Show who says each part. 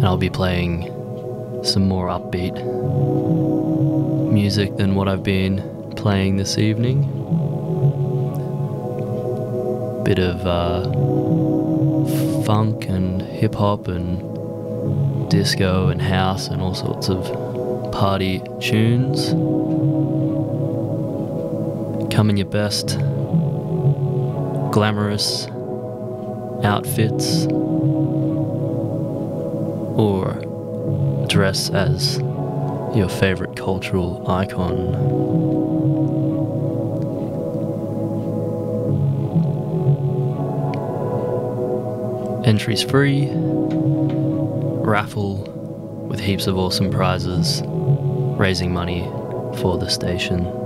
Speaker 1: and I'll be playing some more upbeat music than what I've been playing this evening. Bit of funk and hip hop and disco and house and all sorts of party tunes. Come in your best glamorous outfits or dress as your favorite cultural icon. Entries free, raffle with heaps of awesome prizes, raising money for the station.